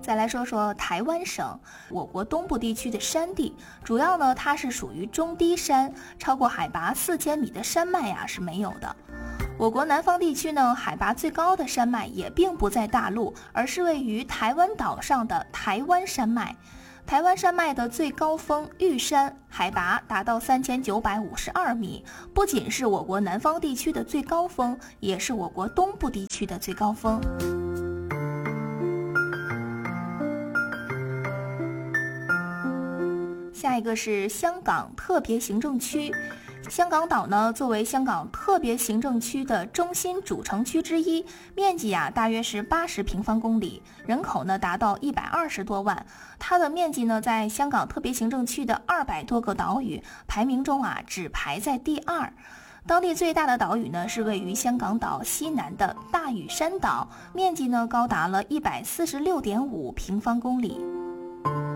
再来说说台湾省，我国东部地区的山地，主要呢它是属于中低山，超过海拔4000米的山脉呀是没有的。我国南方地区呢，海拔最高的山脉也并不在大陆，而是位于台湾岛上的台湾山脉。台湾山脉的最高峰玉山，海拔达到3952米，不仅是我国南方地区的最高峰，也是我国东部地区的最高峰。下一个是香港特别行政区。香港岛呢，作为香港特别行政区的中心主城区之一，面积大约是80平方公里，人口呢达到120多万。它的面积呢，在香港特别行政区的200多个岛屿排名中只排在第2。当地最大的岛屿呢，是位于香港岛西南的大屿山岛，面积呢高达了146.5平方公里。